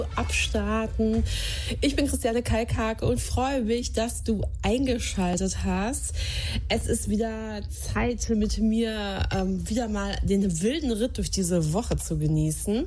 Abstarten. Ich bin Christiane Kalkhake und freue mich, dass du eingeschaltet hast. Es ist wieder Zeit, mit mir wieder mal den wilden Ritt durch diese Woche zu genießen.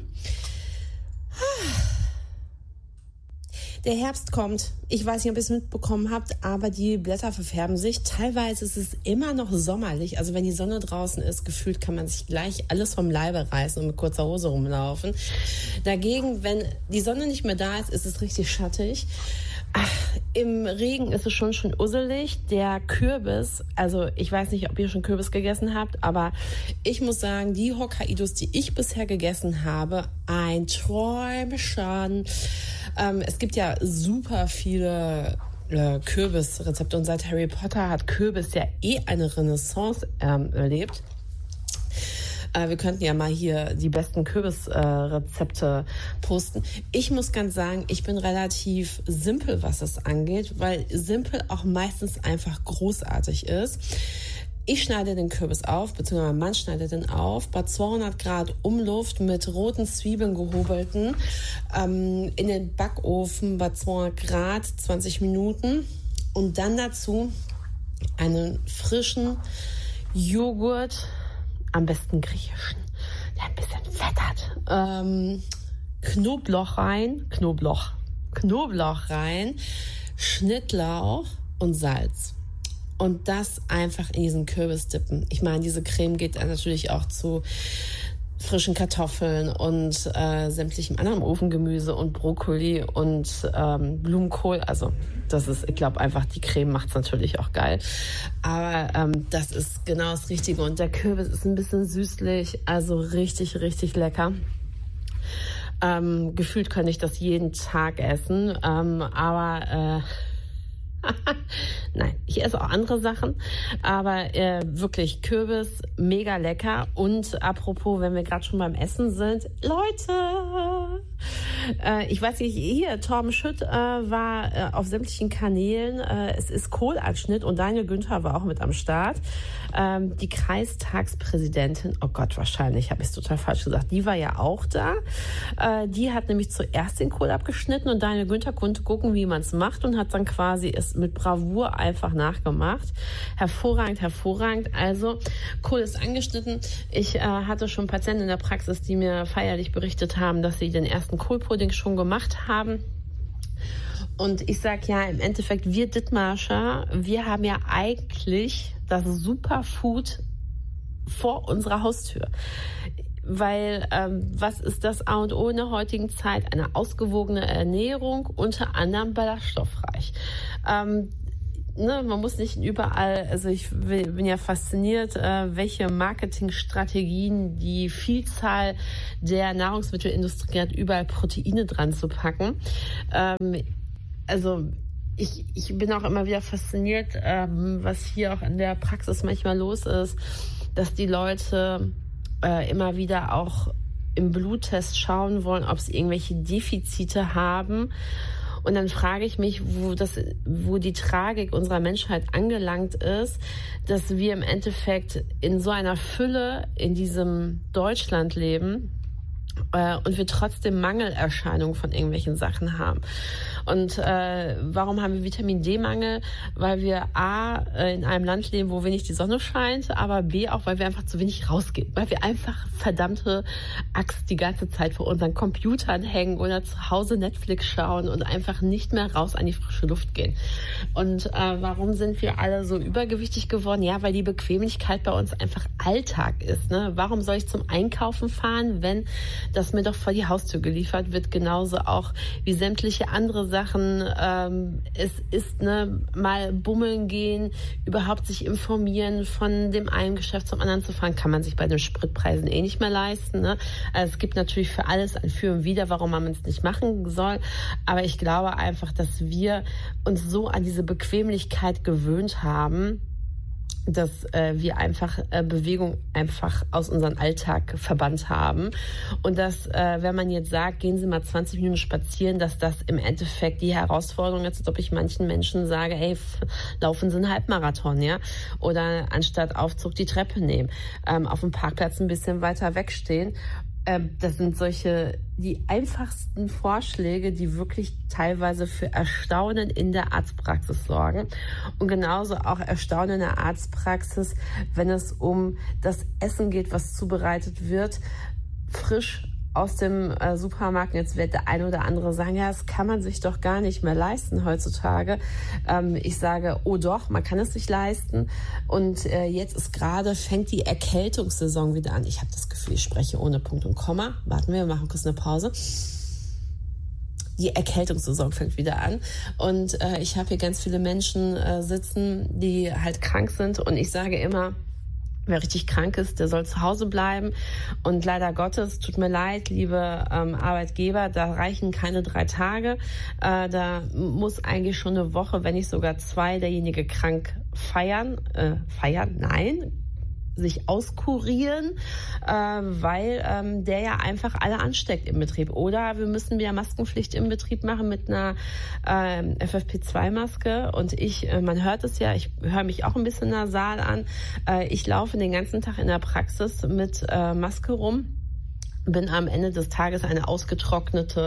Der Herbst kommt. Ich weiß nicht, ob ihr es mitbekommen habt, aber die Blätter verfärben sich. Teilweise ist es immer noch sommerlich. Also wenn die Sonne draußen ist, gefühlt kann man sich gleich alles vom Leibe reißen und mit kurzer Hose rumlaufen. Dagegen, wenn die Sonne nicht mehr da ist, ist es richtig schattig. Im Regen ist es schon usselig. Der Kürbis, also ich weiß nicht, ob ihr schon Kürbis gegessen habt, aber ich muss sagen, die Hokkaidos, die ich bisher gegessen habe, ein Träumchen. Es gibt ja super viele Kürbisrezepte und seit Harry Potter hat Kürbis ja eine Renaissance erlebt. Wir könnten ja mal hier die besten Kürbisrezepte posten. Ich muss ganz sagen, ich bin relativ simpel, was das angeht, weil simpel auch meistens einfach großartig ist. Ich schneide den Kürbis auf, beziehungsweise mein Mann schneidet den auf, bei 200 Grad Umluft mit roten Zwiebeln gehobelten, in den Backofen bei 200 Grad, 20 Minuten und dann dazu einen frischen Joghurt, am besten griechischen, der ein bisschen Fett hat, Knoblauch rein, Schnittlauch und Salz. Und das einfach in diesen Kürbis dippen. Ich meine, diese Creme geht dann natürlich auch zu frischen Kartoffeln und sämtlichem anderen Ofengemüse und Brokkoli und Blumenkohl. Also das ist, ich glaube einfach, die Creme macht es natürlich auch geil. Aber das ist genau das Richtige. Und der Kürbis ist ein bisschen süßlich, also richtig, richtig lecker. Gefühlt könnte ich das jeden Tag essen, aber nein, ich esse auch andere Sachen, aber wirklich Kürbis, mega lecker. Und apropos, wenn wir gerade schon beim Essen sind, Leute, ich weiß nicht, hier, Torben Schütt war auf sämtlichen Kanälen, es ist Kohlanschnitt und Daniel Günther war auch mit am Start. Die Kreistagspräsidentin, oh Gott, wahrscheinlich habe ich es total falsch gesagt, die war ja auch da. Die hat nämlich zuerst den Kohl abgeschnitten und Daniel Günther konnte gucken, wie man es macht und hat dann quasi es mit Bravour einfach nachgemacht. Hervorragend. Also, Kohl ist angeschnitten. Ich hatte schon Patienten in der Praxis, die mir feierlich berichtet haben, dass sie den ersten Kohlpudding schon gemacht haben. Und ich sag ja, im Endeffekt, wir Dithmarscher, wir haben ja eigentlich das Superfood vor unserer Haustür. Weil was ist das A und O in der heutigen Zeit? Eine ausgewogene Ernährung, unter anderem ballaststoffreich. Man muss nicht überall, also ich bin ja fasziniert, welche Marketingstrategien die Vielzahl der Nahrungsmittelindustrie hat, überall Proteine dran zu packen. Also ich bin auch immer wieder fasziniert, was hier auch in der Praxis manchmal los ist, dass die Leute immer wieder auch im Bluttest schauen wollen, ob sie irgendwelche Defizite haben. Und dann frage ich mich, wo die Tragik unserer Menschheit angelangt ist, dass wir im Endeffekt in so einer Fülle in diesem Deutschland leben und wir trotzdem Mangelerscheinungen von irgendwelchen Sachen haben. Und warum haben wir Vitamin-D-Mangel? Weil wir A, in einem Land leben, wo wenig die Sonne scheint, aber B, auch weil wir einfach zu wenig rausgehen. Weil wir einfach verdammte Axt die ganze Zeit vor unseren Computern hängen oder zu Hause Netflix schauen und einfach nicht mehr raus an die frische Luft gehen. Und warum sind wir alle so übergewichtig geworden? Ja, weil die Bequemlichkeit bei uns einfach Alltag ist. Ne? Warum soll ich zum Einkaufen fahren, wenn das mir doch vor die Haustür geliefert wird? Genauso auch wie sämtliche andere Sachen. Es ist mal bummeln gehen, überhaupt sich informieren, von dem einen Geschäft zum anderen zu fahren, kann man sich bei den Spritpreisen nicht mehr leisten. Ne? Also es gibt natürlich für alles ein Für und Wider, warum man es nicht machen soll. Aber ich glaube einfach, dass wir uns so an diese Bequemlichkeit gewöhnt haben, dass wir einfach Bewegung einfach aus unserem Alltag verbannt haben. Und dass, wenn man jetzt sagt, gehen Sie mal 20 Minuten spazieren, dass das im Endeffekt die Herausforderung ist, als ob ich manchen Menschen sage, hey, laufen Sie einen Halbmarathon, ja? Oder anstatt Aufzug die Treppe nehmen, auf dem Parkplatz ein bisschen weiter wegstehen. Das sind die einfachsten Vorschläge, die wirklich teilweise für Erstaunen in der Arztpraxis sorgen. Und genauso auch Erstaunen in der Arztpraxis, wenn es um das Essen geht, was zubereitet wird, frisch aus dem Supermarkt. Jetzt wird der eine oder andere sagen, ja, das kann man sich doch gar nicht mehr leisten heutzutage. Ich sage, oh doch, man kann es sich leisten. Und jetzt fängt die Erkältungssaison wieder an. Ich habe das Gefühl, ich spreche ohne Punkt und Komma. Warten wir machen kurz eine Pause. Die Erkältungssaison fängt wieder an. Und ich habe hier ganz viele Menschen sitzen, die halt krank sind. Und ich sage immer, wer richtig krank ist, der soll zu Hause bleiben. Und leider Gottes, tut mir leid, liebe Arbeitgeber, da reichen keine 3 Tage. Da muss eigentlich schon eine Woche, wenn nicht sogar 2, derjenige krank sich auskurieren, weil der ja einfach alle ansteckt im Betrieb. Oder wir müssen wieder Maskenpflicht im Betrieb machen mit einer FFP2-Maske. Und man hört es ja, ich höre mich auch ein bisschen nasal an. Ich laufe den ganzen Tag in der Praxis mit Maske rum, bin am Ende des Tages eine ausgetrocknete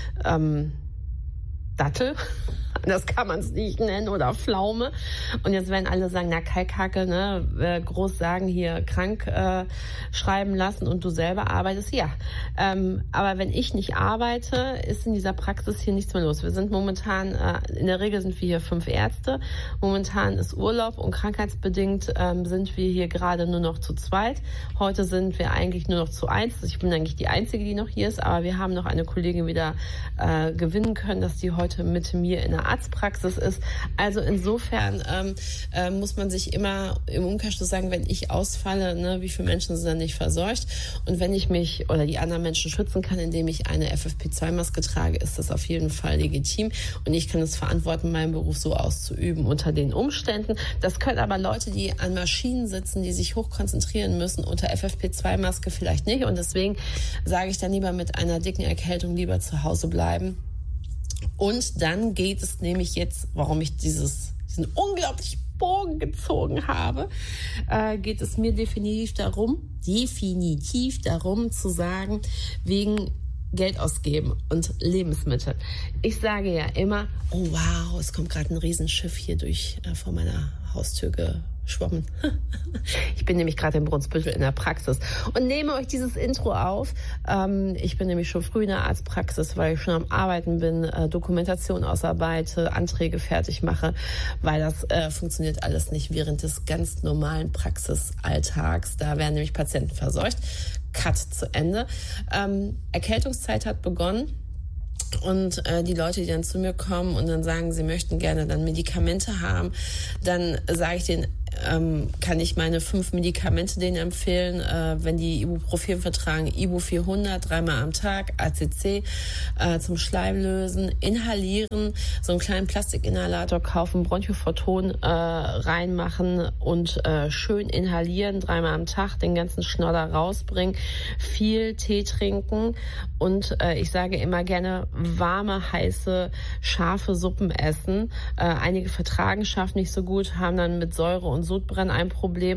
Dattel, das kann man es nicht nennen, oder Pflaume. Und jetzt werden alle sagen, na Kalkhacke, ne, groß sagen, hier krank schreiben lassen und du selber arbeitest. Ja, aber wenn ich nicht arbeite, ist in dieser Praxis hier nichts mehr los. Wir sind momentan, in der Regel sind wir hier 5 Ärzte. Momentan ist Urlaub und krankheitsbedingt sind wir hier gerade nur noch zu 2. Heute sind wir eigentlich nur noch zu 1. Ich bin eigentlich die Einzige, die noch hier ist, aber wir haben noch eine Kollegin wieder gewinnen können, dass die heute mit mir in der Arztpraxis ist. Also insofern muss man sich immer im Umkehrschluss sagen, wenn ich ausfalle, ne, wie viele Menschen sind dann nicht verseucht? Und wenn ich mich oder die anderen Menschen schützen kann, indem ich eine FFP2-Maske trage, ist das auf jeden Fall legitim. Und ich kann es verantworten, meinen Beruf so auszuüben unter den Umständen. Das können aber Leute, die an Maschinen sitzen, die sich hoch konzentrieren müssen, unter FFP2-Maske vielleicht nicht. Und deswegen sage ich dann lieber mit einer dicken Erkältung lieber zu Hause bleiben. Und dann geht es nämlich jetzt, warum ich diesen unglaublichen Bogen gezogen habe, geht es mir definitiv darum zu sagen, wegen Geld ausgeben und Lebensmittel. Ich sage ja immer, oh wow, es kommt gerade ein Riesenschiff hier vor meiner Haustür geschwommen. Ich bin nämlich gerade in Brunsbüttel in der Praxis und nehme euch dieses Intro auf. Ich bin nämlich schon früh in der Arztpraxis, weil ich schon am Arbeiten bin, Dokumentation ausarbeite, Anträge fertig mache, weil das funktioniert alles nicht während des ganz normalen Praxisalltags. Da werden nämlich Patienten verseucht. Cut zu Ende. Erkältungszeit hat begonnen. Und die Leute, die dann zu mir kommen und dann sagen, sie möchten gerne dann Medikamente haben, dann sage ich denen, kann ich meine 5 Medikamente denen empfehlen, wenn die Ibuprofen vertragen, Ibu 400, 3-mal am Tag, ACC zum Schleimlösen, inhalieren, so einen kleinen Plastikinhalator kaufen, Bronchophoton reinmachen und schön inhalieren, 3-mal am Tag, den ganzen Schnodder rausbringen, viel Tee trinken und ich sage immer gerne warme, heiße, scharfe Suppen essen. Einige vertragen scharf nicht so gut, haben dann mit Säure und Sodbrennen ein Problem.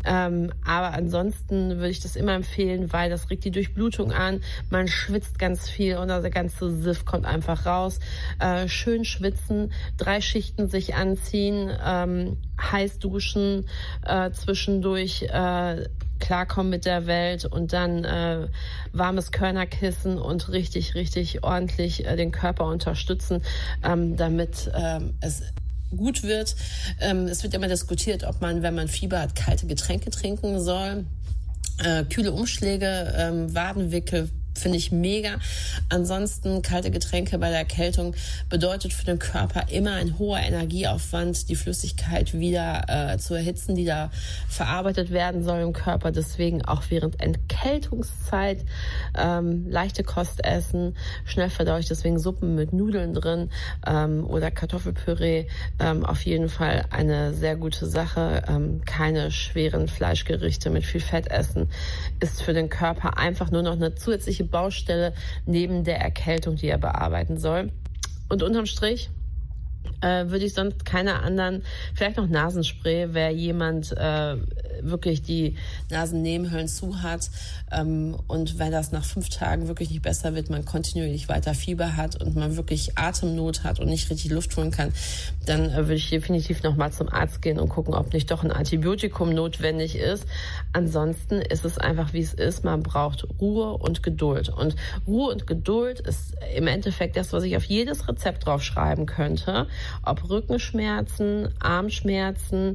Aber ansonsten würde ich das immer empfehlen, weil das regt die Durchblutung an. Man schwitzt ganz viel und der ganze Siff kommt einfach raus. Schön schwitzen, 3 Schichten sich anziehen, heiß duschen, zwischendurch klarkommen mit der Welt und dann warmes Körnerkissen und richtig, richtig ordentlich den Körper unterstützen, damit es gut wird. Es wird immer diskutiert, ob man, wenn man Fieber hat, kalte Getränke trinken soll. Kühle Umschläge, Wadenwickel, finde ich mega. Ansonsten kalte Getränke bei der Erkältung bedeutet für den Körper immer ein hoher Energieaufwand, die Flüssigkeit wieder zu erhitzen, die da verarbeitet werden soll im Körper. Deswegen auch während Erkältungszeit leichte Kost essen, schnell verdaulich, deswegen Suppen mit Nudeln drin oder Kartoffelpüree. Auf jeden Fall eine sehr gute Sache. Keine schweren Fleischgerichte mit viel Fett essen ist für den Körper einfach nur noch eine zusätzliche Baustelle neben der Erkältung, die er bearbeiten soll. Und unterm Strich würde ich sonst keine anderen, vielleicht noch Nasenspray, wer jemand wirklich die Nasennebenhöhlen zu hat. Und wenn das nach 5 Tagen wirklich nicht besser wird, man kontinuierlich weiter Fieber hat und man wirklich Atemnot hat und nicht richtig Luft holen kann, dann würde ich definitiv nochmal zum Arzt gehen und gucken, ob nicht doch ein Antibiotikum notwendig ist. Ansonsten ist es einfach, wie es ist. Man braucht Ruhe und Geduld. Und Ruhe und Geduld ist im Endeffekt das, was ich auf jedes Rezept draufschreiben könnte. Ob Rückenschmerzen, Armschmerzen,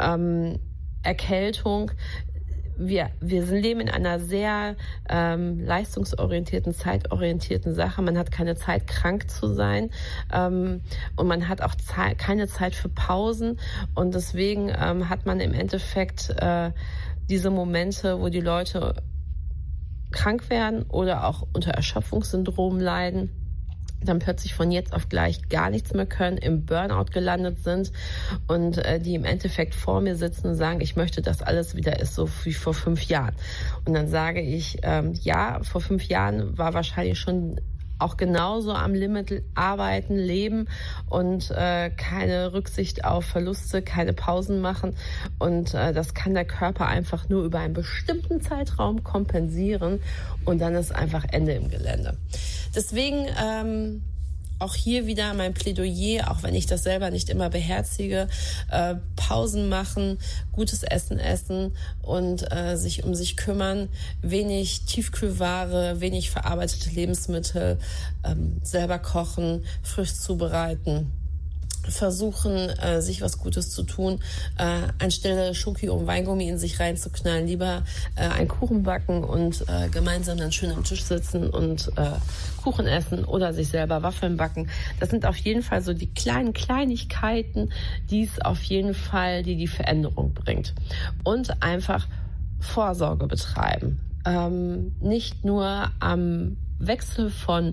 Erkältung. Wir leben in einer sehr leistungsorientierten, zeitorientierten Sache. Man hat keine Zeit, krank zu sein, und man hat auch keine Zeit für Pausen. Und deswegen hat man im Endeffekt diese Momente, wo die Leute krank werden oder auch unter Erschöpfungssyndrom leiden, dann plötzlich von jetzt auf gleich gar nichts mehr können, im Burnout gelandet sind und die im Endeffekt vor mir sitzen und sagen, ich möchte, dass alles wieder ist, so wie vor 5 Jahren. Und dann sage ich, ja, vor 5 Jahren war wahrscheinlich schon auch genauso am Limit arbeiten, leben und keine Rücksicht auf Verluste, keine Pausen machen. Und das kann der Körper einfach nur über einen bestimmten Zeitraum kompensieren und dann ist einfach Ende im Gelände. Deswegen auch hier wieder mein Plädoyer, auch wenn ich das selber nicht immer beherzige, Pausen machen, gutes Essen essen und sich um sich kümmern, wenig Tiefkühlware, wenig verarbeitete Lebensmittel, selber kochen, frisch zubereiten. Versuchen, sich was Gutes zu tun, anstelle Schoki und Weingummi in sich reinzuknallen, lieber einen Kuchen backen und gemeinsam dann schön am Tisch sitzen und Kuchen essen oder sich selber Waffeln backen. Das sind auf jeden Fall so die kleinen Kleinigkeiten, die es auf jeden Fall, die Veränderung bringt. Und einfach Vorsorge betreiben. Nicht nur am Wechsel von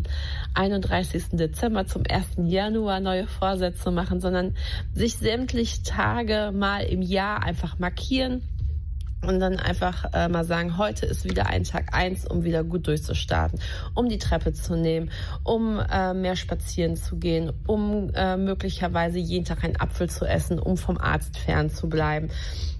31. Dezember zum 1. Januar neue Vorsätze machen, sondern sich sämtliche Tage mal im Jahr einfach markieren und dann einfach mal sagen, heute ist wieder ein Tag 1, um wieder gut durchzustarten, um die Treppe zu nehmen, um mehr spazieren zu gehen, um möglicherweise jeden Tag einen Apfel zu essen, um vom Arzt fern zu bleiben.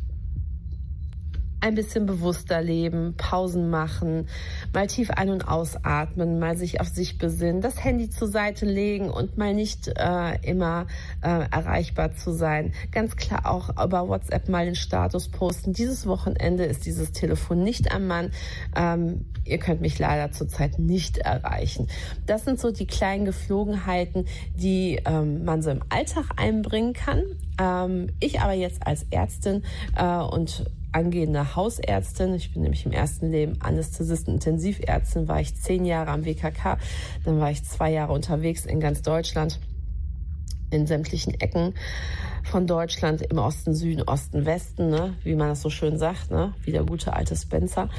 Ein bisschen bewusster leben, Pausen machen, mal tief ein- und ausatmen, mal sich auf sich besinnen, das Handy zur Seite legen und mal nicht immer erreichbar zu sein. Ganz klar auch über WhatsApp mal den Status posten. Dieses Wochenende ist dieses Telefon nicht am Mann. Ihr könnt mich leider zurzeit nicht erreichen. Das sind so die kleinen Geflogenheiten, die man so im Alltag einbringen kann. Ich aber jetzt als Ärztin und angehende Hausärztin, ich bin nämlich im ersten Leben Anästhesistin, Intensivärztin, war ich 10 Jahre am WKK, dann war ich 2 Jahre unterwegs in ganz Deutschland, in sämtlichen Ecken von Deutschland, im Osten, Süden, Osten, Westen, ne? Wie man das so schön sagt, ne? Wie der gute alte Spencer.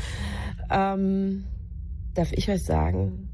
Darf ich euch sagen,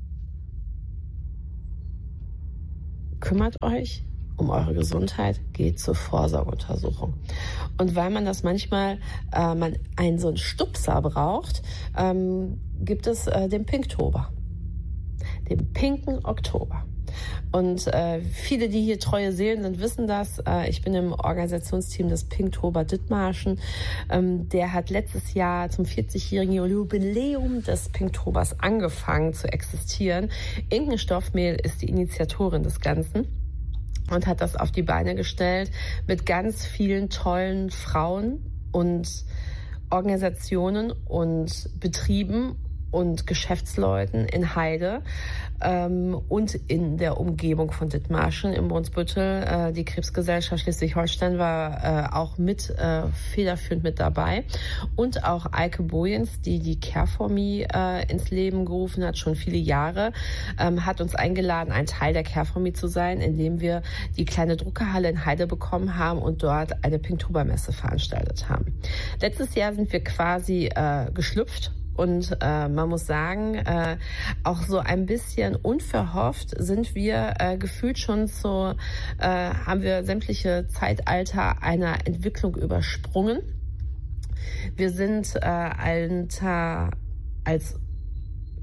kümmert euch um eure Gesundheit, geht zur Vorsorgeuntersuchung. Und weil man das manchmal, man einen so einen Stupser braucht, gibt es den Pinktober, den pinken Oktober. Und viele, die hier treue Seelen sind, wissen das. Ich bin im Organisationsteam des Pinktober Dithmarschen. Der hat letztes Jahr zum 40-jährigen Jubiläum des Pinktobers angefangen zu existieren. Inken Stoffmehl ist die Initiatorin des Ganzen und hat das auf die Beine gestellt mit ganz vielen tollen Frauen und Organisationen und Betrieben und Geschäftsleuten in Heide und in der Umgebung von Dithmarschen im Brunsbüttel. Die Krebsgesellschaft Schleswig-Holstein war auch mit federführend mit dabei. Und auch Eike Bojens, die Care for Me ins Leben gerufen hat, schon viele Jahre, hat uns eingeladen, ein Teil der Care for Me zu sein, indem wir die kleine Druckerhalle in Heide bekommen haben und dort eine Pinktobermesse veranstaltet haben. Letztes Jahr sind wir quasi geschlüpft. Und man muss sagen, auch so ein bisschen unverhofft sind wir gefühlt schon haben wir sämtliche Zeitalter einer Entwicklung übersprungen. Wir sind als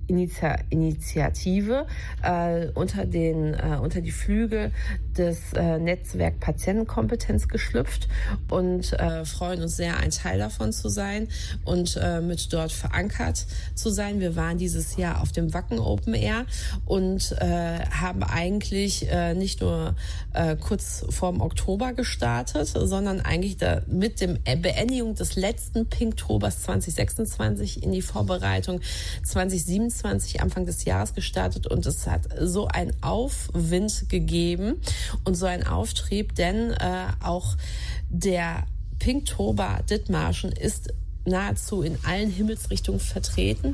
Initiative unter die Flügel des Netzwerk Patientenkompetenz geschlüpft und freuen uns sehr, ein Teil davon zu sein und mit dort verankert zu sein. Wir waren dieses Jahr auf dem Wacken Open Air und haben eigentlich nicht nur kurz vorm Oktober gestartet, sondern eigentlich mit dem Beendigung des letzten Pinktobers 2026 in die Vorbereitung 2027 Anfang des Jahres gestartet und es hat so einen Aufwind gegeben und so einen Auftrieb, denn auch der Pinktober Dithmarschen ist nahezu in allen Himmelsrichtungen vertreten.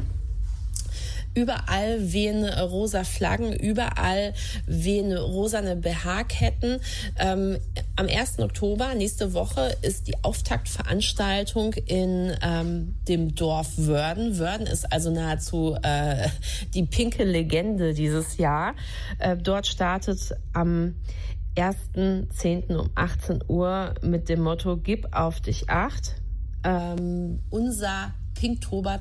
Überall wehen rosa Flaggen, überall wehen rosane BH-Ketten. Am 1. Oktober, nächste Woche, ist die Auftaktveranstaltung in dem Dorf Wörden. Wörden ist also nahezu die pinke Legende dieses Jahr. Dort startet am 1.10. um 18 Uhr mit dem Motto Gib auf dich Acht. Unser Pinktober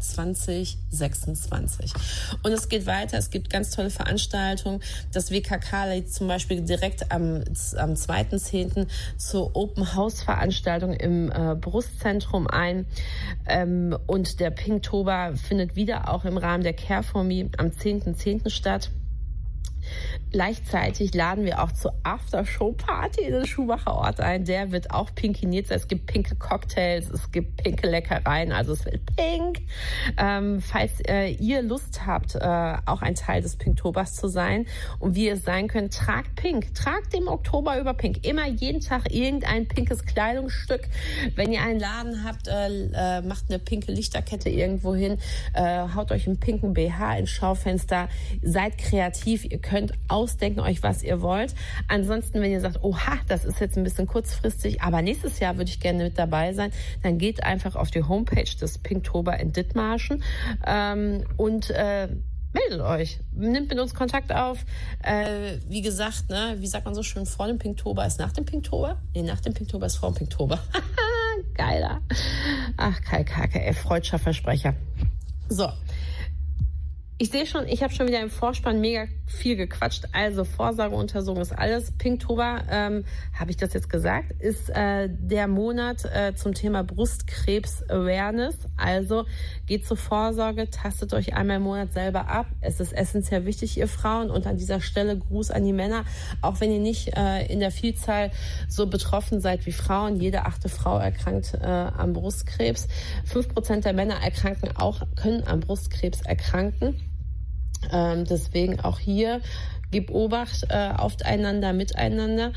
2026. Und es geht weiter, es gibt ganz tolle Veranstaltungen. Das WKK lädt zum Beispiel direkt am 2.10. zur Open-House-Veranstaltung im Brustzentrum ein. Und der Pinktober findet wieder auch im Rahmen der Care for Me am 10.10. statt. Gleichzeitig laden wir auch zur Aftershow-Party in den Schuhmacher Ort ein. Der wird auch pinkiniert sein. Es gibt pinke Cocktails, es gibt pinke Leckereien, also es wird pink. Falls ihr Lust habt, auch ein Teil des Pinktobers zu sein und wie ihr sein könnt, tragt pink. Tragt im Oktober über pink. Immer jeden Tag irgendein pinkes Kleidungsstück. Wenn ihr einen Laden habt, macht eine pinke Lichterkette irgendwo hin, haut euch einen pinken BH ins Schaufenster. Seid kreativ, ihr könnt ausdenken euch, was ihr wollt. Ansonsten, wenn ihr sagt, oha, das ist jetzt ein bisschen kurzfristig, aber nächstes Jahr würde ich gerne mit dabei sein, dann geht einfach auf die Homepage des Pinktober in Dithmarschen und meldet euch, nimmt mit uns Kontakt auf. Wie gesagt, ne, wie sagt man so schön, vor dem Pinktober ist nach dem Pinktober? Nee, nach dem Pinktober ist vor dem Pinktober. Geiler. Ach, KKF, freudscher Versprecher. So. Ich sehe schon, ich habe schon wieder im Vorspann mega viel gequatscht. Also Vorsorgeuntersuchung ist alles. Pinktober, habe ich das jetzt gesagt, ist der Monat zum Thema Brustkrebs-Awareness. Also geht zur Vorsorge, tastet euch einmal im Monat selber ab. Es ist essentiell wichtig, ihr Frauen. Und an dieser Stelle Gruß an die Männer. Auch wenn ihr nicht in der Vielzahl so betroffen seid wie Frauen. Jede 8. Frau erkrankt am Brustkrebs. 5% der Männer können am Brustkrebs erkranken. Deswegen auch hier, gib Obacht aufeinander, miteinander.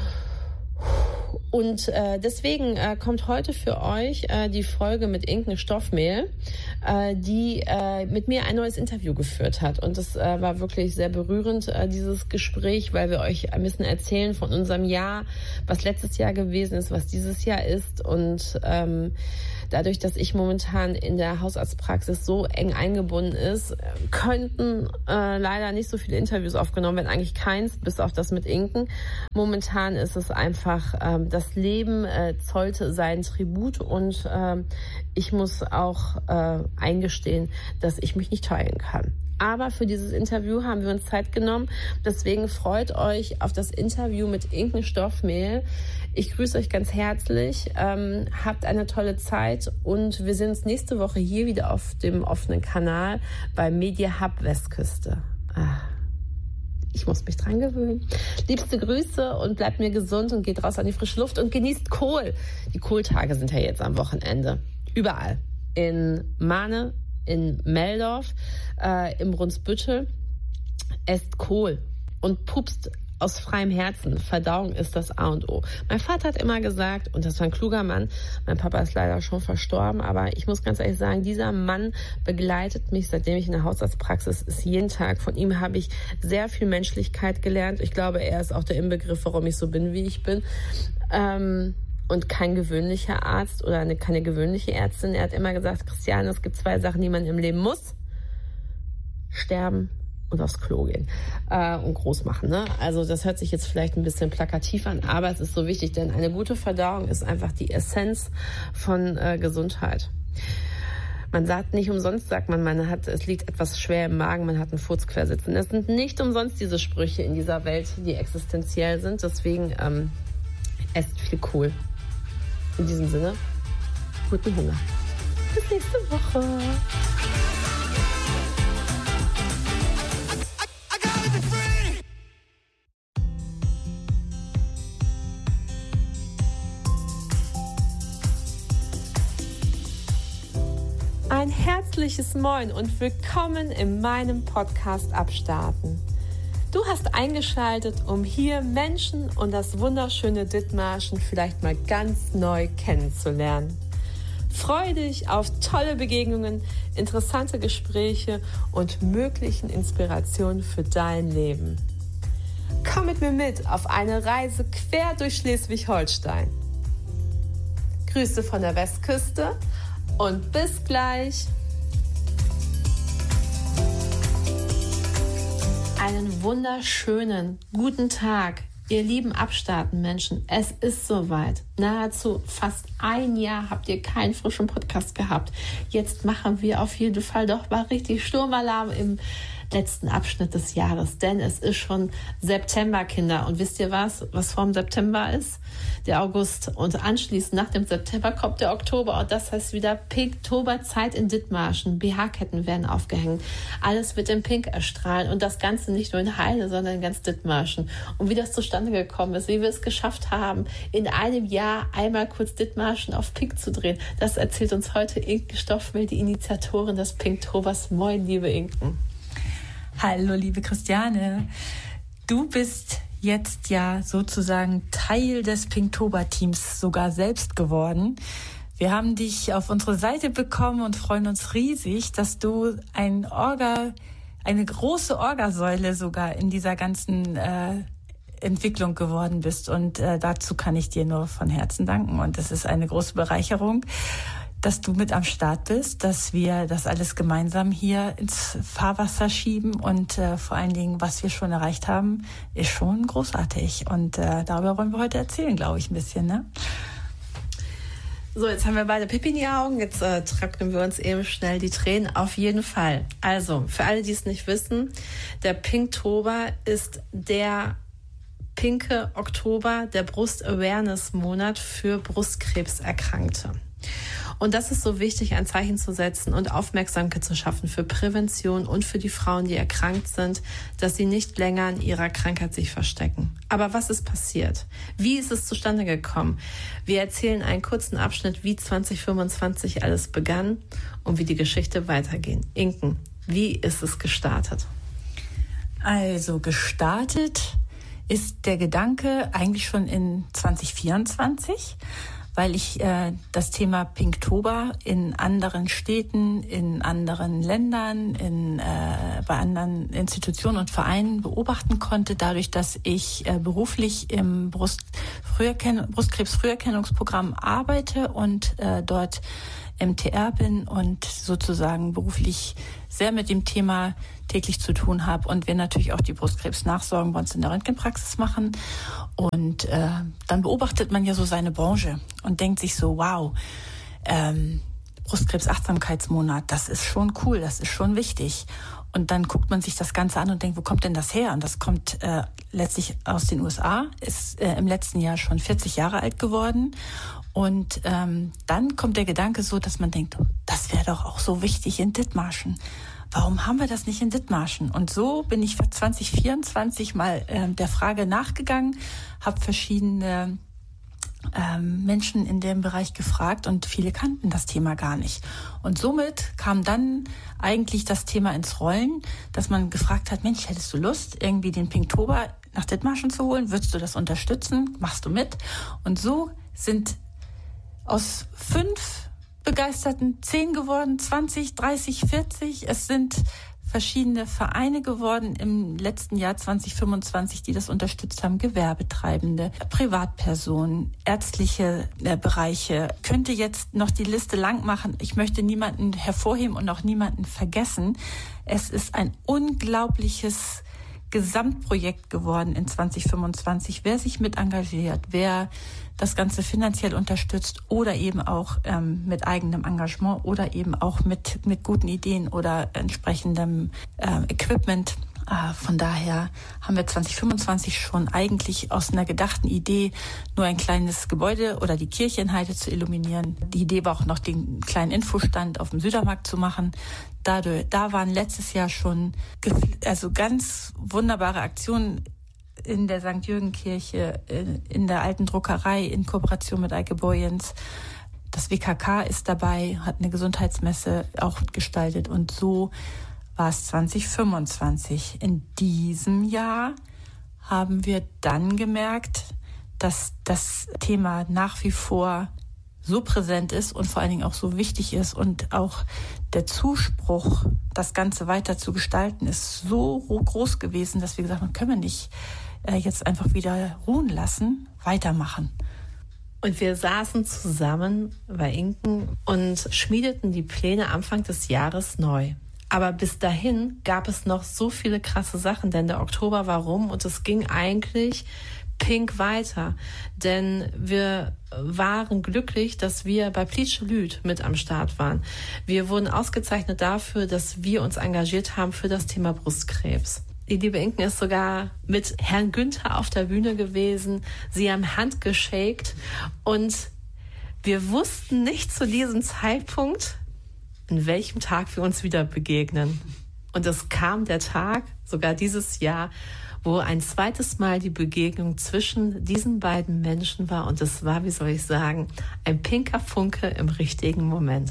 Und deswegen kommt heute für euch die Folge mit Inken Stoffmehl, die mit mir ein neues Interview geführt hat. Und das war wirklich sehr berührend, dieses Gespräch, weil wir euch ein bisschen erzählen von unserem Jahr, was letztes Jahr gewesen ist, was dieses Jahr ist. Und dadurch, dass ich momentan in der Hausarztpraxis so eng eingebunden ist, könnten leider nicht so viele Interviews aufgenommen werden, eigentlich keins, bis auf das mit Inken. Momentan ist es einfach, das Leben zollte seinen Tribut und ich muss auch eingestehen, dass ich mich nicht teilen kann. Aber für dieses Interview haben wir uns Zeit genommen. Deswegen freut euch auf das Interview mit Inken Stoffmehl. Ich grüße euch ganz herzlich. Habt eine tolle Zeit und wir sehen uns nächste Woche hier wieder auf dem offenen Kanal bei Media Hub Westküste. Ich muss mich dran gewöhnen. Liebste Grüße und bleibt mir gesund und geht raus an die frische Luft und genießt Kohl. Die Kohltage sind ja jetzt am Wochenende. Überall. In Mahne, in Meldorf, im Brunsbüttel. Esst Kohl und pupst aus freiem Herzen. Verdauung ist das A und O. Mein Vater hat immer gesagt, und das war ein kluger Mann, mein Papa ist leider schon verstorben, aber ich muss ganz ehrlich sagen, dieser Mann begleitet mich, seitdem ich in der Hausarztpraxis ist, jeden Tag. Von ihm habe ich sehr viel Menschlichkeit gelernt. Ich glaube, er ist auch der Inbegriff, warum ich so bin, wie ich bin. Und kein gewöhnlicher Arzt oder keine gewöhnliche Ärztin. Er hat immer gesagt, Christiane, es gibt 2 Sachen, die man im Leben muss. Sterben und aufs Klo gehen und groß machen. Ne? Also das hört sich jetzt vielleicht ein bisschen plakativ an, aber es ist so wichtig, denn eine gute Verdauung ist einfach die Essenz von Gesundheit. Nicht umsonst sagt man, es liegt etwas schwer im Magen, man hat einen Furz quer sitzen. Es sind nicht umsonst diese Sprüche in dieser Welt, die existenziell sind. Deswegen esst viel Kohl. In diesem Sinne, guten Hunger. Bis nächste Woche. Ein herzliches Moin und willkommen in meinem Podcast Abstarten. Du hast eingeschaltet, um hier Menschen und das wunderschöne Dithmarschen vielleicht mal ganz neu kennenzulernen. Freue dich auf tolle Begegnungen, interessante Gespräche und möglichen Inspirationen für dein Leben. Komm mit mir mit auf eine Reise quer durch Schleswig-Holstein. Grüße von der Westküste. Und bis gleich. Einen wunderschönen guten Tag, ihr lieben Abstarten-Menschen. Es ist soweit. Nahezu fast ein Jahr habt ihr keinen frischen Podcast gehabt. Jetzt machen wir auf jeden Fall doch mal richtig Sturmalarm im letzten Abschnitt des Jahres, denn es ist schon September, Kinder. Und wisst ihr was vorm September ist? Der August. Und anschließend nach dem September kommt der Oktober und das heißt wieder Pinktoberzeit in Dithmarschen. BH-Ketten werden aufgehängt. Alles wird in Pink erstrahlen und das Ganze nicht nur in Heide, sondern in ganz Dithmarschen. Und wie das zustande gekommen ist, wie wir es geschafft haben, in einem Jahr einmal kurz Dithmarschen auf Pink zu drehen, das erzählt uns heute Inken Stoffmehl, die Initiatorin des Pinktobers. Moin, liebe Inken. Hallo, liebe Christiane. Du bist jetzt ja sozusagen Teil des Pinktober-Teams sogar selbst geworden. Wir haben dich auf unsere Seite bekommen und freuen uns riesig, dass du eine große Orgasäule sogar in dieser ganzen Entwicklung geworden bist. Und dazu kann ich dir nur von Herzen danken. Und es ist eine große Bereicherung, dass du mit am Start bist, dass wir das alles gemeinsam hier ins Fahrwasser schieben und vor allen Dingen, was wir schon erreicht haben, ist schon großartig. Und darüber wollen wir heute erzählen, glaube ich, ein bisschen, ne? So, jetzt haben wir beide Pipi in die Augen, jetzt trocknen wir uns eben schnell die Tränen. Auf jeden Fall. Also, für alle, die es nicht wissen, der Pinktober ist der pinke Oktober, der Brust-Awareness-Monat für Brustkrebserkrankte. Und das ist so wichtig, ein Zeichen zu setzen und Aufmerksamkeit zu schaffen für Prävention und für die Frauen, die erkrankt sind, dass sie nicht länger in ihrer Krankheit sich verstecken. Aber was ist passiert? Wie ist es zustande gekommen? Wir erzählen einen kurzen Abschnitt, wie 2025 alles begann und wie die Geschichte weitergeht. Inken, wie ist es gestartet? Also gestartet ist der Gedanke eigentlich schon in 2024, weil ich das Thema Pinktober in anderen Städten, in anderen Ländern, bei anderen Institutionen und Vereinen beobachten konnte, dadurch, dass ich beruflich im Brustkrebsfrüherkennungsprogramm arbeite und dort MTR bin und sozusagen beruflich sehr mit dem Thema täglich zu tun habe und wir natürlich auch die Brustkrebsnachsorgen bei uns in der Röntgenpraxis machen. Und dann beobachtet man ja so seine Branche und denkt sich so, wow, Brustkrebs-Achtsamkeitsmonat, das ist schon cool, das ist schon wichtig. Und dann guckt man sich das Ganze an und denkt, wo kommt denn das her? Und das kommt letztlich aus den USA, ist im letzten Jahr schon 40 Jahre alt geworden. Und dann kommt der Gedanke so, dass man denkt, das wäre doch auch so wichtig in Dithmarschen. Warum haben wir das nicht in Dithmarschen? Und so bin ich für 2024 mal der Frage nachgegangen, habe verschiedene Menschen in dem Bereich gefragt und viele kannten das Thema gar nicht. Und somit kam dann eigentlich das Thema ins Rollen, dass man gefragt hat, Mensch, hättest du Lust, irgendwie den Pinktober nach Dithmarschen zu holen? Würdest du das unterstützen? Machst du mit? Und so sind aus 5 Begeisterten 10 geworden, 20, 30, 40. Es sind verschiedene Vereine geworden im letzten Jahr 2025, die das unterstützt haben. Gewerbetreibende, Privatpersonen, ärztliche Bereiche. Ich könnte jetzt noch die Liste lang machen. Ich möchte niemanden hervorheben und auch niemanden vergessen. Es ist ein unglaubliches Gesamtprojekt geworden in 2025. Wer sich mit engagiert, wer das Ganze finanziell unterstützt oder eben auch mit eigenem Engagement oder eben auch mit guten Ideen oder entsprechendem Equipment. Von daher haben wir 2025 schon eigentlich aus einer gedachten Idee, nur ein kleines Gebäude oder die Kirche in Heide zu illuminieren. Die Idee war auch noch, den kleinen Infostand auf dem Südermarkt zu machen. Da waren letztes Jahr schon ganz wunderbare Aktionen in der St. Jürgen-Kirche, in der alten Druckerei in Kooperation mit Eike Boyens. Das WKK ist dabei, hat eine Gesundheitsmesse auch gestaltet und so war es 2025. In diesem Jahr haben wir dann gemerkt, dass das Thema nach wie vor so präsent ist und vor allen Dingen auch so wichtig ist und auch der Zuspruch, das Ganze weiter zu gestalten, ist so groß gewesen, dass wir gesagt haben, können wir nicht jetzt einfach wieder ruhen lassen, weitermachen. Und wir saßen zusammen bei Inken und schmiedeten die Pläne Anfang des Jahres neu. Aber bis dahin gab es noch so viele krasse Sachen, denn der Oktober war rum und es ging eigentlich pink weiter. Denn wir waren glücklich, dass wir bei Plitsche Lüd mit am Start waren. Wir wurden ausgezeichnet dafür, dass wir uns engagiert haben für das Thema Brustkrebs. Die liebe Inken ist sogar mit Herrn Günther auf der Bühne gewesen. Sie haben Hand geschakt und wir wussten nicht zu diesem Zeitpunkt, an welchem Tag wir uns wieder begegnen. Und es kam der Tag, sogar dieses Jahr, wo ein zweites Mal die Begegnung zwischen diesen beiden Menschen war. Und es war, wie soll ich sagen, ein pinker Funke im richtigen Moment.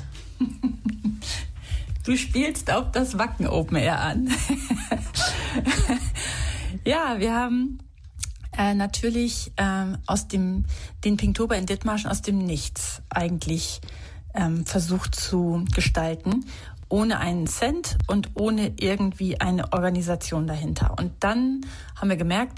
Du spielst auf das Wacken Open Air an. Ja, wir haben natürlich aus den Pinktober in Dithmarschen aus dem Nichts eigentlich versucht zu gestalten, ohne einen Cent und ohne irgendwie eine Organisation dahinter. Und dann haben wir gemerkt,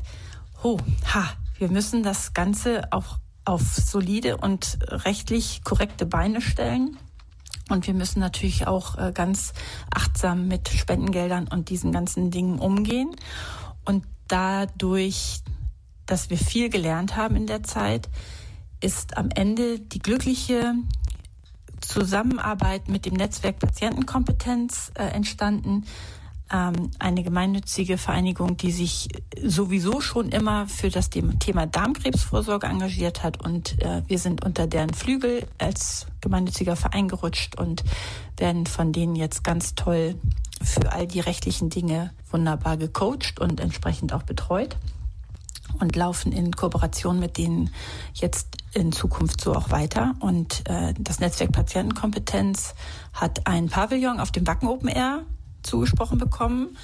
wir müssen das Ganze auch auf solide und rechtlich korrekte Beine stellen. Und wir müssen natürlich auch ganz achtsam mit Spendengeldern und diesen ganzen Dingen umgehen. Und dadurch, dass wir viel gelernt haben in der Zeit, ist am Ende die glückliche Zusammenarbeit mit dem Netzwerk Patientenkompetenz entstanden. Eine gemeinnützige Vereinigung, die sich sowieso schon immer für das Thema Darmkrebsvorsorge engagiert hat. Und wir sind unter deren Flügel als gemeinnütziger Verein gerutscht und werden von denen jetzt ganz toll für all die rechtlichen Dinge wunderbar gecoacht und entsprechend auch betreut. Und laufen in Kooperation mit denen jetzt in Zukunft so auch weiter. Und das Netzwerk Patientenkompetenz hat ein Pavillon auf dem Wacken Open Air zugesprochen bekommen,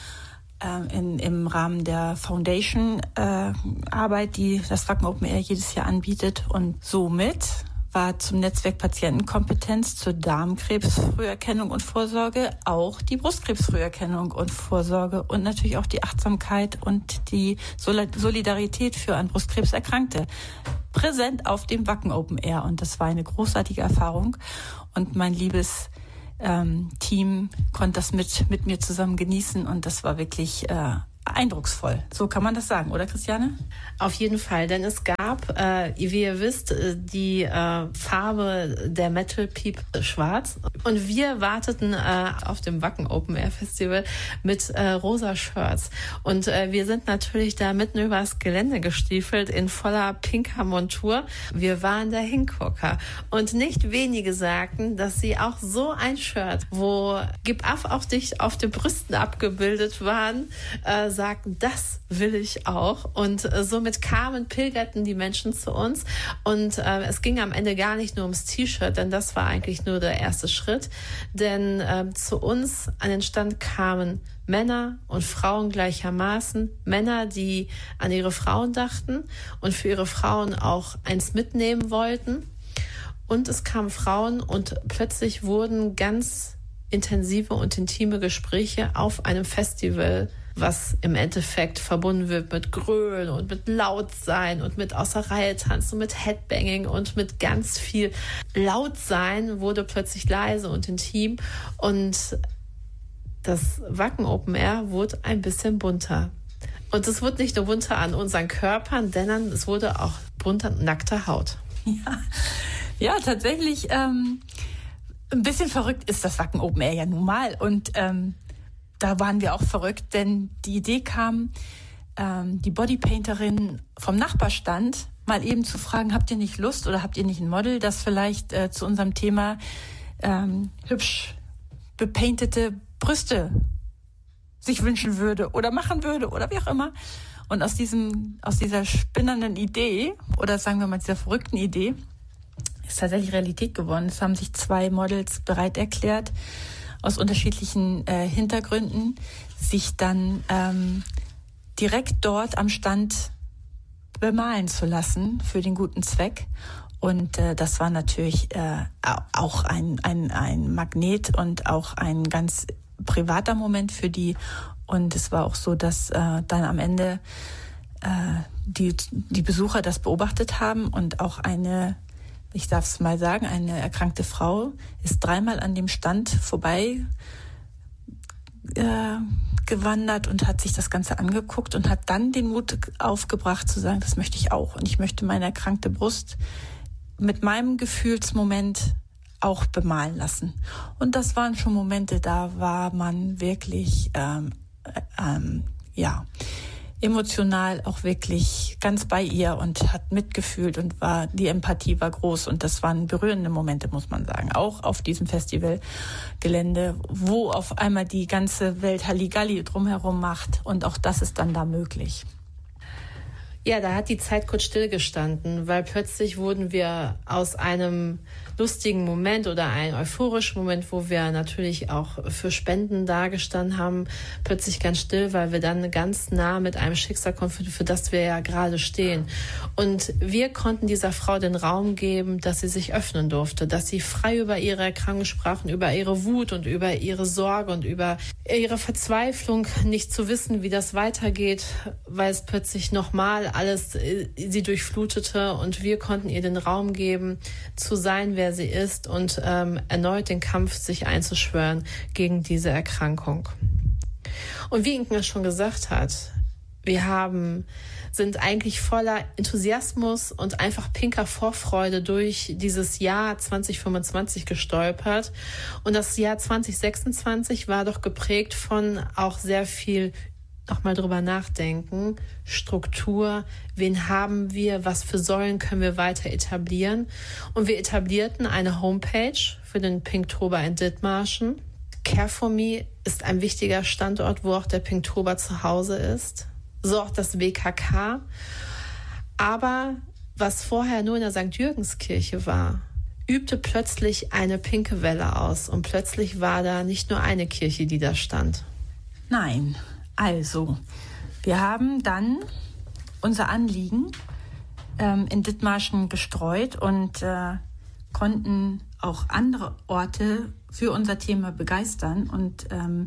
im Rahmen der Foundation-Arbeit, die das Wacken Open Air jedes Jahr anbietet. Und somit war zum Netzwerk Patientenkompetenz zur Darmkrebsfrüherkennung und Vorsorge auch die Brustkrebsfrüherkennung und Vorsorge und natürlich auch die Achtsamkeit und die Solidarität für an Brustkrebs Erkrankte präsent auf dem Wacken Open Air. Und das war eine großartige Erfahrung. Und mein liebes Team konnte das mit mir zusammen genießen und das war wirklich eindrucksvoll. So kann man das sagen, oder Christiane? Auf jeden Fall, denn es gab, wie ihr wisst, die Farbe der Metal Peep schwarz. Und wir warteten auf dem Wacken Open Air Festival mit rosa Shirts. Und wir sind natürlich da mitten übers Gelände gestiefelt in voller pinker Montur. Wir waren der Hingucker. Und nicht wenige sagten, dass sie auch so ein Shirt, wo Gib Aff auf dich auf den Brüsten abgebildet waren, sagten, das will ich auch. Und somit pilgerten die Menschen zu uns. Und es ging am Ende gar nicht nur ums T-Shirt, denn das war eigentlich nur der erste Schritt. Denn zu uns an den Stand kamen Männer und Frauen gleichermaßen. Männer, die an ihre Frauen dachten und für ihre Frauen auch eins mitnehmen wollten. Und es kamen Frauen und plötzlich wurden ganz intensive und intime Gespräche auf einem Festival, was im Endeffekt verbunden wird mit Grölen und mit Lautsein und mit außer Reihe tanzen und mit Headbanging und mit ganz viel Lautsein wurde plötzlich leise und intim und das Wacken Open Air wurde ein bisschen bunter. Und es wurde nicht nur bunter an unseren Körpern, denn es wurde auch bunter nackter Haut. Ja, tatsächlich. Ein bisschen verrückt ist das Wacken Open Air ja nun mal. Und da waren wir auch verrückt, denn die Idee kam, die Bodypainterin vom Nachbarstand mal eben zu fragen, habt ihr nicht Lust oder habt ihr nicht ein Model, das vielleicht zu unserem Thema hübsch bepaintete Brüste sich wünschen würde oder machen würde oder wie auch immer. Und aus dieser spinnernden Idee oder sagen wir mal dieser verrückten Idee ist tatsächlich Realität geworden. Es haben sich 2 Models bereit erklärt, aus unterschiedlichen Hintergründen, sich dann direkt dort am Stand bemalen zu lassen für den guten Zweck. Und das war natürlich auch ein Magnet und auch ein ganz privater Moment für die. Und es war auch so, dass dann am Ende die Besucher das beobachtet haben und auch ich darf es mal sagen, eine erkrankte Frau ist 3-mal an dem Stand vorbei gewandert und hat sich das Ganze angeguckt und hat dann den Mut aufgebracht zu sagen, das möchte ich auch. Und ich möchte meine erkrankte Brust mit meinem Gefühlsmoment auch bemalen lassen. Und das waren schon Momente, da war man wirklich emotional auch wirklich ganz bei ihr und hat mitgefühlt und die Empathie war groß und das waren berührende Momente, muss man sagen. Auch auf diesem Festivalgelände, wo auf einmal die ganze Welt Halligalli drumherum macht und auch das ist dann da möglich. Ja, da hat die Zeit kurz stillgestanden, weil plötzlich wurden wir aus einem lustigen Moment oder einem euphorischen Moment, wo wir natürlich auch für Spenden dagestanden haben, plötzlich ganz still, weil wir dann ganz nah mit einem Schicksal kommen, für das wir ja gerade stehen. Und wir konnten dieser Frau den Raum geben, dass sie sich öffnen durfte, dass sie frei über ihre Erkrankung sprach, über ihre Wut und über ihre Sorge und über ihre Verzweiflung, nicht zu wissen, wie das weitergeht, weil es plötzlich nochmal alles sie durchflutete und wir konnten ihr den Raum geben, zu sein, wer sie ist und erneut den Kampf sich einzuschwören gegen diese Erkrankung. Und wie Inken es schon gesagt hat, wir sind eigentlich voller Enthusiasmus und einfach pinker Vorfreude durch dieses Jahr 2025 gestolpert. Und das Jahr 2026 war doch geprägt von auch sehr viel nochmal drüber nachdenken, Struktur, wen haben wir, was für Säulen können wir weiter etablieren. Und wir etablierten eine Homepage für den Pinktober in Dithmarschen. Care for Me ist ein wichtiger Standort, wo auch der Pinktober zu Hause ist. So auch das WKK. Aber was vorher nur in der St. Jürgenskirche war, übte plötzlich eine pinke Welle aus. Und plötzlich war da nicht nur eine Kirche, die da stand. Nein. Also, wir haben dann unser Anliegen in Dithmarschen gestreut und konnten auch andere Orte für unser Thema begeistern. Und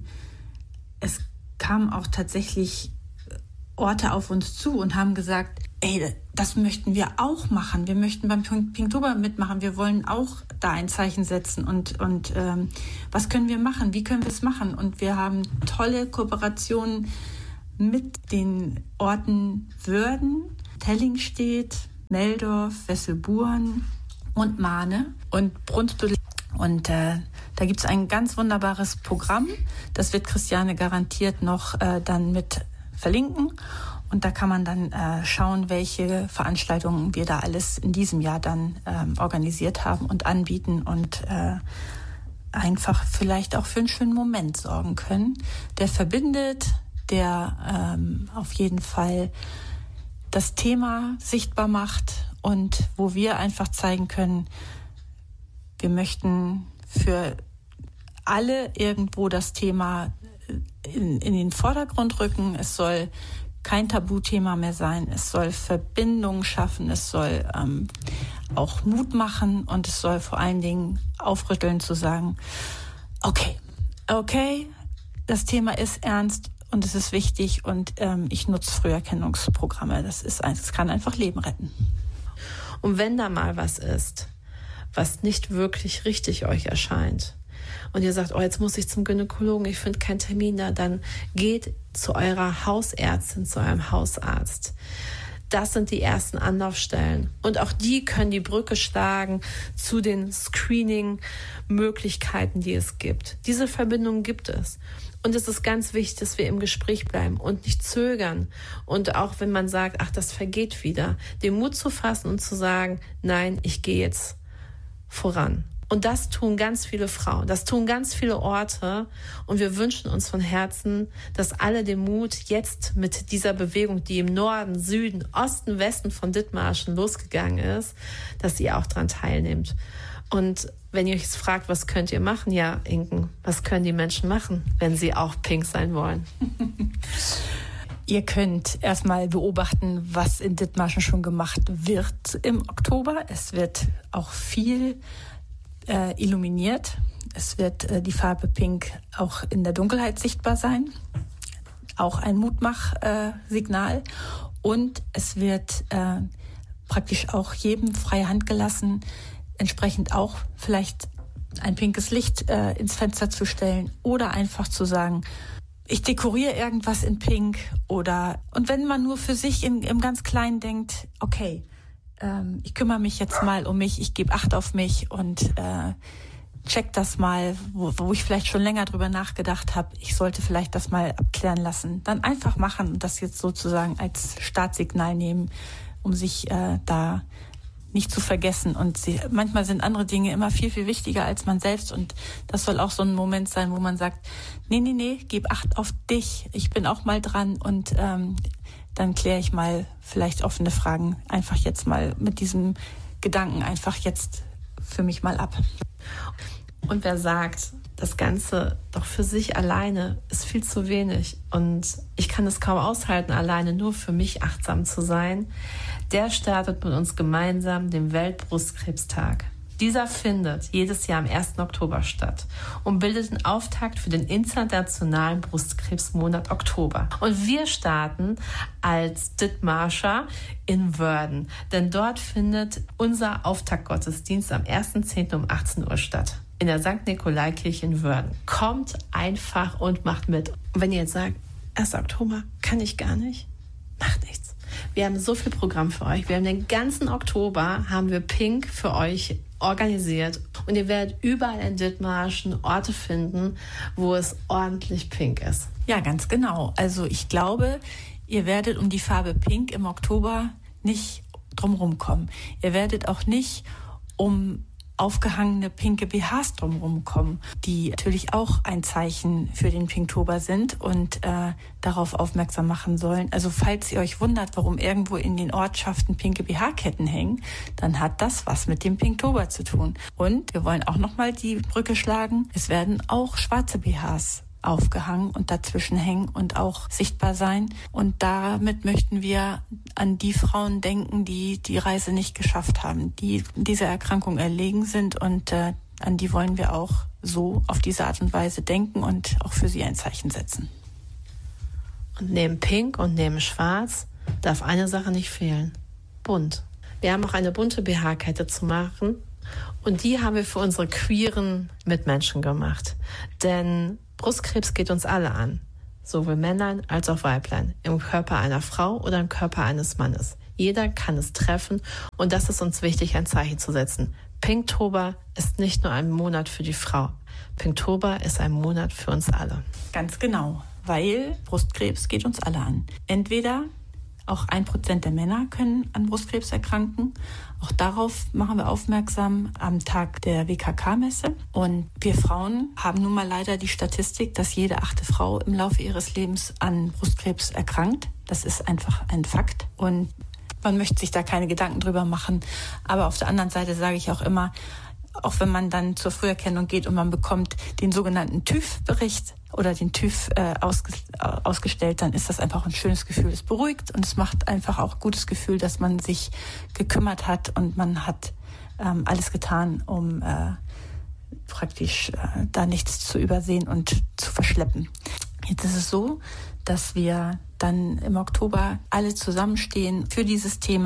es kamen auch tatsächlich Orte auf uns zu und haben gesagt, ey, das möchten wir auch machen. Wir möchten beim Pinktober mitmachen. Wir wollen auch da ein Zeichen setzen. Und was können wir machen? Wie können wir es machen? Und wir haben tolle Kooperationen mit den Orten Wörden, Tellingstedt, Meldorf, Wesselburen und Mahne und Brunsbüttel. Und da gibt es ein ganz wunderbares Programm. Das wird Christiane garantiert noch dann mit verlinken. Und da kann man dann schauen, welche Veranstaltungen wir da alles in diesem Jahr dann organisiert haben und anbieten und einfach vielleicht auch für einen schönen Moment sorgen können, der verbindet, der auf jeden Fall das Thema sichtbar macht und wo wir einfach zeigen können, wir möchten für alle irgendwo das Thema in den Vordergrund rücken. Es soll kein Tabuthema mehr sein. Es soll Verbindungen schaffen. Es soll auch Mut machen und es soll vor allen Dingen aufrütteln zu sagen, okay, das Thema ist ernst und es ist wichtig und ich nutze Früherkennungsprogramme. Das kann einfach Leben retten. Und wenn da mal was ist, was nicht wirklich richtig euch erscheint, und ihr sagt, jetzt muss ich zum Gynäkologen, ich finde keinen Termin da, dann geht zu eurer Hausärztin, zu eurem Hausarzt. Das sind die ersten Anlaufstellen. Und auch die können die Brücke schlagen zu den Screening-Möglichkeiten, die es gibt. Diese Verbindungen gibt es. Und es ist ganz wichtig, dass wir im Gespräch bleiben und nicht zögern. Und auch wenn man sagt, das vergeht wieder, den Mut zu fassen und zu sagen, nein, ich gehe jetzt voran. Und das tun ganz viele Frauen, das tun ganz viele Orte. Und wir wünschen uns von Herzen, dass alle den Mut jetzt mit dieser Bewegung, die im Norden, Süden, Osten, Westen von Dithmarschen losgegangen ist, dass ihr auch daran teilnehmt. Und wenn ihr euch jetzt fragt, was könnt ihr machen? Ja, Inken, was können die Menschen machen, wenn sie auch pink sein wollen? Ihr könnt erstmal beobachten, was in Dithmarschen schon gemacht wird im Oktober. Es wird auch viel illuminiert. Es wird die Farbe Pink auch in der Dunkelheit sichtbar sein. Auch ein Mutmach-Signal. Und es wird praktisch auch jedem freie Hand gelassen, entsprechend auch vielleicht ein pinkes Licht ins Fenster zu stellen oder einfach zu sagen, ich dekoriere irgendwas in Pink und wenn man nur für sich im ganz Kleinen denkt, okay, ich kümmere mich jetzt mal um mich, ich gebe Acht auf mich und check das mal, wo ich vielleicht schon länger drüber nachgedacht habe, ich sollte vielleicht das mal abklären lassen. Dann einfach machen und das jetzt sozusagen als Startsignal nehmen, um sich da nicht zu vergessen. Und manchmal sind andere Dinge immer viel, viel wichtiger als man selbst. Und das soll auch so ein Moment sein, wo man sagt, nee, gib Acht auf dich. Ich bin auch mal dran und dann kläre ich mal vielleicht offene Fragen einfach jetzt mal mit diesem Gedanken einfach jetzt für mich mal ab. Und wer sagt, das Ganze doch für sich alleine ist viel zu wenig und ich kann es kaum aushalten, alleine nur für mich achtsam zu sein, der startet mit uns gemeinsam den Weltbrustkrebstag. Dieser findet jedes Jahr am 1. Oktober statt und bildet den Auftakt für den internationalen Brustkrebsmonat Oktober. Und wir starten als Dithmarscher in Wörden, denn dort findet unser Auftaktgottesdienst am 1.10. um 18 Uhr statt. In der St. Nikolaikirche in Wörden. Kommt einfach und macht mit. Und wenn ihr jetzt sagt, 1. Oktober kann ich gar nicht, macht nichts. Wir haben so viel Programm für euch. Wir haben den ganzen Oktober, haben wir Pink für euch organisiert. Und ihr werdet überall in Dithmarschen Orte finden, wo es ordentlich pink ist. Ja, ganz genau. Also ich glaube, ihr werdet um die Farbe Pink im Oktober nicht drumherum kommen. Ihr werdet auch nicht um aufgehangene pinke BHs drumherum kommen, die natürlich auch ein Zeichen für den Pinktober sind und darauf aufmerksam machen sollen. Also falls ihr euch wundert, warum irgendwo in den Ortschaften pinke BH-Ketten hängen, dann hat das was mit dem Pinktober zu tun. Und wir wollen auch nochmal die Brücke schlagen, es werden auch schwarze BHs aufgehangen und dazwischen hängen und auch sichtbar sein. Und damit möchten wir an die Frauen denken, die die Reise nicht geschafft haben, die dieser Erkrankung erlegen sind und an die wollen wir auch so auf diese Art und Weise denken und auch für sie ein Zeichen setzen. Und neben Pink und neben Schwarz darf eine Sache nicht fehlen. Bunt. Wir haben auch eine bunte BH-Kette zu machen und die haben wir für unsere queeren Mitmenschen gemacht. Denn Brustkrebs geht uns alle an, sowohl Männlein als auch Weiblein, im Körper einer Frau oder im Körper eines Mannes. Jeder kann es treffen und das ist uns wichtig, ein Zeichen zu setzen. Pinktober ist nicht nur ein Monat für die Frau. Pinktober ist ein Monat für uns alle. Ganz genau, weil Brustkrebs geht uns alle an. Entweder auch 1% der Männer können an Brustkrebs erkranken. Auch darauf machen wir aufmerksam am Tag der WKK-Messe. Und wir Frauen haben nun mal leider die Statistik, dass jede 8. Frau im Laufe ihres Lebens an Brustkrebs erkrankt. Das ist einfach ein Fakt. Und man möchte sich da keine Gedanken drüber machen. Aber auf der anderen Seite sage ich auch immer, auch wenn man dann zur Früherkennung geht und man bekommt den sogenannten TÜV-Bericht oder den TÜV ausgestellt, dann ist das einfach ein schönes Gefühl. Es beruhigt und es macht einfach auch ein gutes Gefühl, dass man sich gekümmert hat und man hat alles getan, um praktisch da nichts zu übersehen und zu verschleppen. Jetzt ist es so, dass wir dann im Oktober alle zusammenstehen für dieses Thema,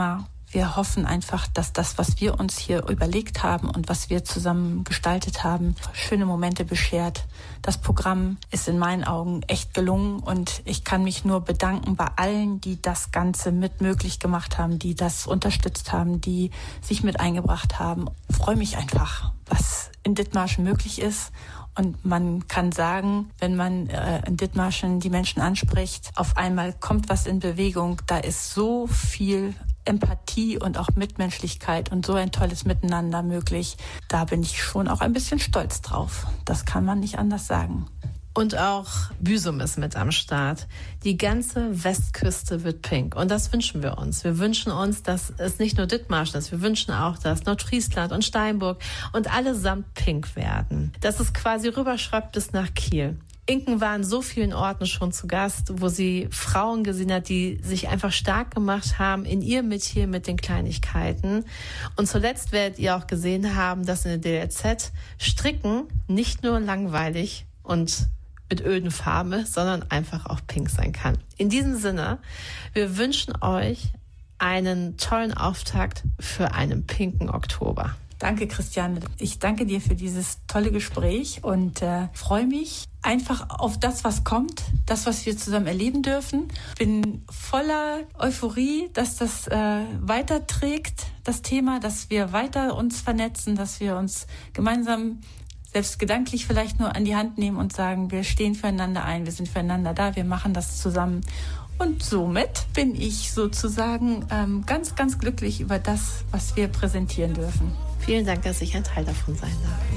Wir hoffen einfach, dass das, was wir uns hier überlegt haben und was wir zusammen gestaltet haben, schöne Momente beschert. Das Programm ist in meinen Augen echt gelungen und ich kann mich nur bedanken bei allen, die das Ganze mit möglich gemacht haben, die das unterstützt haben, die sich mit eingebracht haben. Ich freue mich einfach, was in Dithmarschen möglich ist. Und man kann sagen, wenn man in Dithmarschen die Menschen anspricht, auf einmal kommt was in Bewegung. Da ist so viel Empathie und auch Mitmenschlichkeit und so ein tolles Miteinander möglich. Da bin ich schon auch ein bisschen stolz drauf. Das kann man nicht anders sagen. Und auch Büsum ist mit am Start. Die ganze Westküste wird pink. Und das wünschen wir uns. Wir wünschen uns, dass es nicht nur Dithmarschen ist. Wir wünschen auch, dass Nordfriesland und Steinburg und allesamt pink werden. Dass es quasi rüberschreibt bis nach Kiel. Inken war an so vielen Orten schon zu Gast, wo sie Frauen gesehen hat, die sich einfach stark gemacht haben in ihrem Metier mit den Kleinigkeiten. Und zuletzt werdet ihr auch gesehen haben, dass in der DLZ Stricken nicht nur langweilig und mit öden Farben ist, sondern einfach auch pink sein kann. In diesem Sinne, wir wünschen euch einen tollen Auftakt für einen pinken Oktober. Danke, Christiane. Ich danke dir für dieses tolle Gespräch und freue mich einfach auf das, was kommt, das, was wir zusammen erleben dürfen. Bin voller Euphorie, dass das weiterträgt, das Thema, dass wir weiter uns vernetzen, dass wir uns gemeinsam selbst gedanklich vielleicht nur an die Hand nehmen und sagen, wir stehen füreinander ein, wir sind füreinander da, wir machen das zusammen. Und somit bin ich sozusagen ganz, ganz glücklich über das, was wir präsentieren dürfen. Vielen Dank, dass ich ein Teil davon sein darf.